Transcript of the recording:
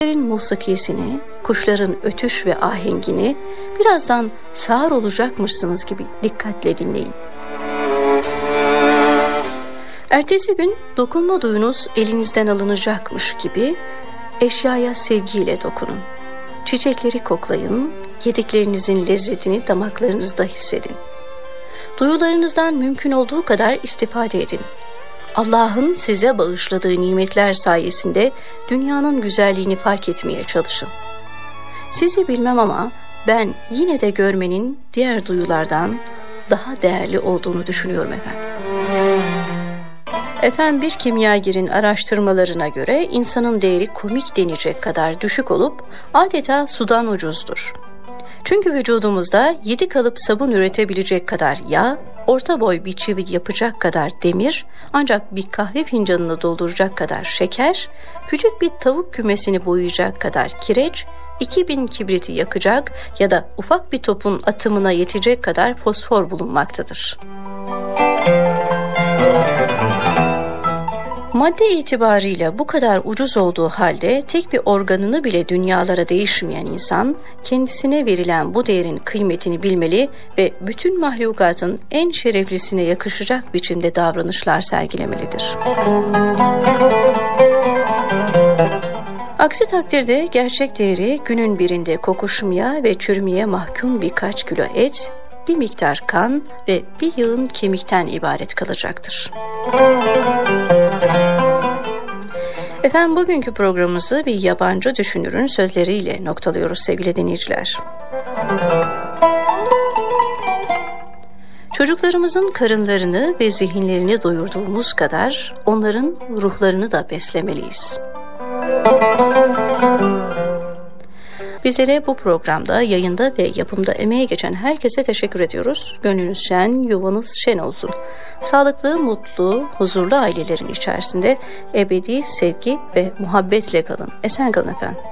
Musikisini, kuşların ötüş ve ahengini birazdan sağır olacakmışsınız gibi dikkatle dinleyin. Ertesi gün dokunma duyunuz elinizden alınacakmış gibi eşyaya sevgiyle dokunun. Çiçekleri koklayın, yediklerinizin lezzetini damaklarınızda hissedin. Duyularınızdan mümkün olduğu kadar istifade edin. Allah'ın size bağışladığı nimetler sayesinde dünyanın güzelliğini fark etmeye çalışın. Sizi bilmem ama ben yine de görmenin diğer duyulardan daha değerli olduğunu düşünüyorum efendim. Efendim, bir kimyagerin araştırmalarına göre insanın değeri komik denecek kadar düşük olup adeta sudan ucuzdur. Çünkü vücudumuzda 7 kalıp sabun üretebilecek kadar yağ, orta boy bir çivi yapacak kadar demir, ancak bir kahve fincanını dolduracak kadar şeker, küçük bir tavuk kümesini boyayacak kadar kireç, 2000 kibriti yakacak ya da ufak bir topun atımına yetecek kadar fosfor bulunmaktadır. Madde itibarıyla bu kadar ucuz olduğu halde tek bir organını bile dünyalara değişmeyen insan, kendisine verilen bu değerin kıymetini bilmeli ve bütün mahlukatın en şereflisine yakışacak biçimde davranışlar sergilemelidir. Aksi takdirde gerçek değeri günün birinde kokuşmaya ve çürümeye mahkum birkaç kilo et, bir miktar kan ve bir yığın kemikten ibaret kalacaktır. Efendim, bugünkü programımızı bir yabancı düşünürün sözleriyle noktalıyoruz sevgili dinleyiciler. Çocuklarımızın karınlarını ve zihinlerini doyurduğumuz kadar onların ruhlarını da beslemeliyiz. Bizlere bu programda, yayında ve yapımda emeği geçen herkese teşekkür ediyoruz. Gönlünüz şen, yuvanız şen olsun. Sağlıklı, mutlu, huzurlu ailelerin içerisinde ebedi sevgi ve muhabbetle kalın. Esen kalın efendim.